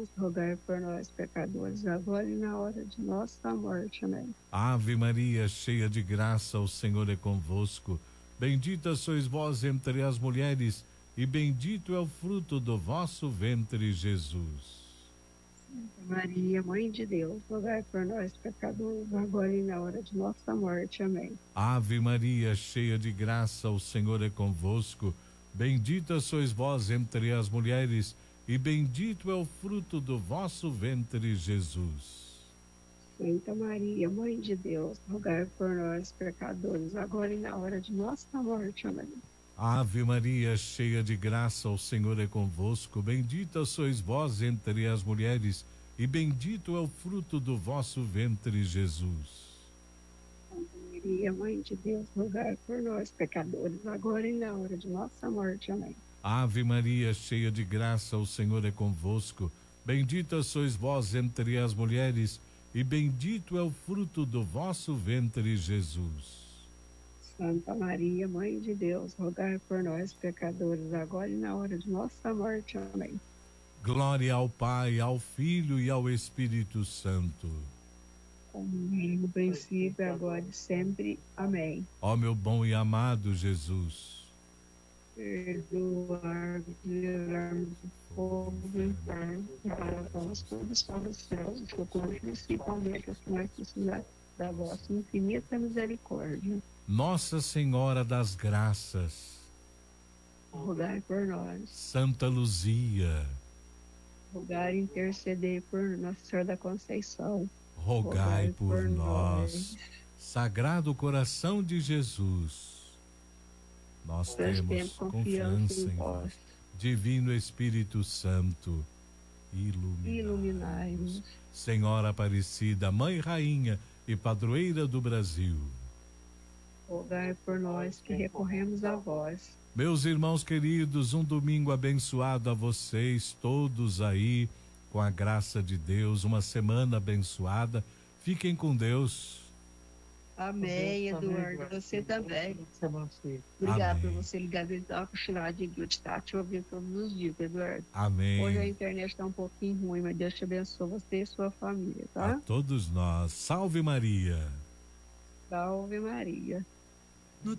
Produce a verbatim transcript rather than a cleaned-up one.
Deus, rogai por nós, pecadores, agora e na hora de nossa morte. Amém. Ave Maria, cheia de graça, o Senhor é convosco. Bendita sois vós entre as mulheres, e bendito é o fruto do vosso ventre, Jesus. Santa Maria, Mãe de Deus, rogai por nós, pecadores, agora e na hora de nossa morte. Amém. Ave Maria, cheia de graça, o Senhor é convosco. Bendita sois vós entre as mulheres, e bendito é o fruto do vosso ventre, Jesus. Santa Maria, Mãe de Deus, rogai por nós, pecadores, agora e na hora de nossa morte. Amém. Ave Maria, cheia de graça, o Senhor é convosco. Bendita sois vós entre as mulheres, e bendito é o fruto do vosso ventre, Jesus. Santa Maria, Mãe de Deus, rogai por nós, pecadores, agora e na hora de nossa morte. Amém. Ave Maria, cheia de graça, o Senhor é convosco. Bendita sois vós entre as mulheres, e bendito é o fruto do vosso ventre, Jesus. Santa Maria, Mãe de Deus, rogai por nós, pecadores, agora e na hora de nossa morte. Amém. Glória ao Pai, ao Filho e ao Espírito Santo. Como no princípio, agora e sempre. Amém. Ó meu bom e amado Jesus, perdoar-nos, livrar-nos do fogo do inferno, e para nós todos para os céus, e socorro principalmente os que mais precisarem da vossa infinita misericórdia. Nossa Senhora das Graças, rogai por nós. Santa Luzia, rogai e intercedei por Nossa Senhora da Conceição, rogai, rogai por, por nós. nós. Sagrado Coração de Jesus, nós temos confiança em vós. Divino Espírito Santo, iluminai-nos. Iluminai-nos. Senhora Aparecida, Mãe Rainha e Padroeira do Brasil, rogai por nós que recorremos a vós. Meus irmãos queridos, um domingo abençoado a vocês todos aí, com a graça de Deus, uma semana abençoada. Fiquem com Deus. Amém, Eduardo. Você também. Obrigado por você ligar e dar uma cochiladinha de estar te ouvindo todos os dias, Eduardo. Amém. Hoje a internet está um pouquinho ruim, mas Deus te abençoe você e sua família, tá? A todos nós. Salve Maria. Salve Maria.